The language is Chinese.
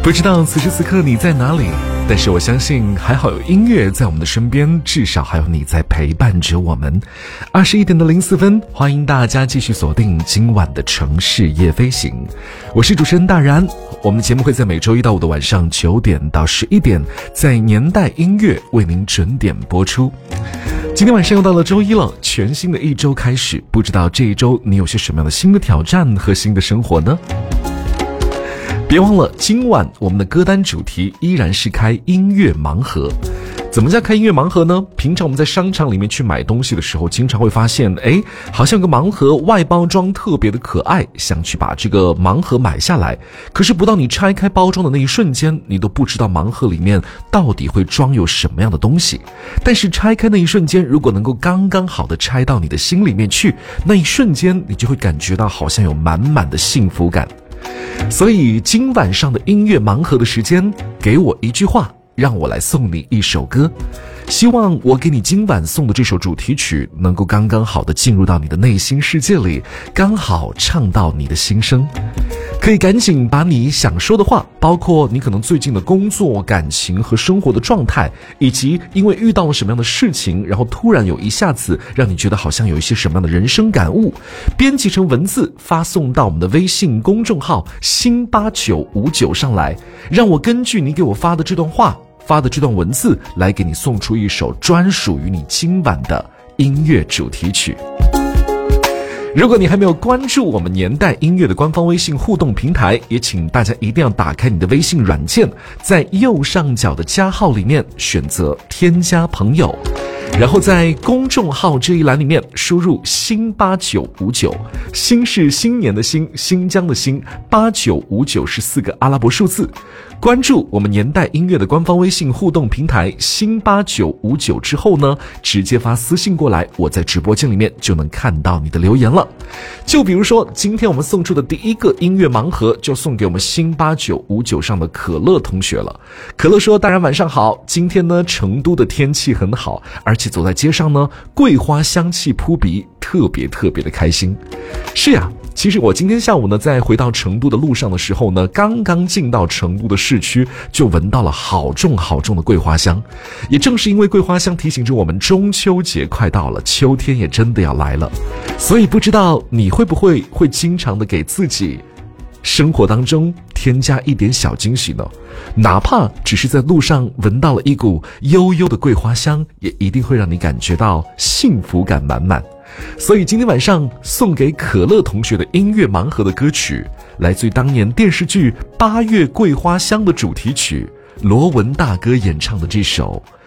不知道此时此刻你在哪里，但是我相信还好有音乐在我们的身边，至少还有你在陪伴着我们。21点04分，欢迎大家继续锁定今晚的城市夜飞行，我是主持人大然。我们的节目会在每周1到5的晚上9点到11点，在年代音乐为您准点播出。今天晚上又到了周一了，全新的一周开始，不知道这一周你有些什么样的新的挑战和新的生活呢？别忘了，今晚我们的歌单主题依然是开音乐盲盒。怎么叫开音乐盲盒呢？平常我们在商场里面去买东西的时候，经常会发现，好像有个盲盒外包装特别的可爱，想去把这个盲盒买下来。可是不到你拆开包装的那一瞬间，你都不知道盲盒里面到底会装有什么样的东西。但是拆开那一瞬间，如果能够刚刚好的拆到你的心里面去，那一瞬间你就会感觉到好像有满满的幸福感。所以今晚上的音乐盲盒的时间，给我一句话，让我来送你一首歌。希望我给你今晚送的这首主题曲能够刚刚好的进入到你的内心世界里，刚好唱到你的心声。可以赶紧把你想说的话，包括你可能最近的工作、感情和生活的状态，以及因为遇到了什么样的事情，然后突然有一下子让你觉得好像有一些什么样的人生感悟，编辑成文字发送到我们的微信公众号新8959上来，让我根据你给我发的这段话、发的这段文字来给你送出一首专属于你今晚的音乐主题曲。如果你还没有关注我们年代音乐的官方微信互动平台，也请大家一定要打开你的微信软件，在右上角的加号里面选择添加朋友，然后在公众号这一栏里面输入新8959，新是新年的新，新疆的新，8959是4个阿拉伯数字。关注我们年代音乐的官方微信互动平台新8959之后呢，直接发私信过来，我在直播间里面就能看到你的留言了。就比如说今天我们送出的第一个音乐盲盒，就送给我们新8959上的可乐同学了。可乐说，大然晚上好，今天呢成都的天气很好，而且走在街上呢，桂花香气扑鼻，特别的开心。是呀，其实我今天下午呢，在回到成都的路上的时候呢，刚刚进到成都的市区，就闻到了好重的桂花香。也正是因为桂花香提醒着我们中秋节快到了，秋天也真的要来了。所以不知道你会不会经常的给自己生活当中添加一点小惊喜呢？哪怕只是在路上闻到了一股悠悠的桂花香，也一定会让你感觉到幸福感满满。所以今天晚上送给可乐同学的音乐盲盒的歌曲，来自于当年电视剧《八月桂花香》的主题曲，罗文大哥演唱的这首《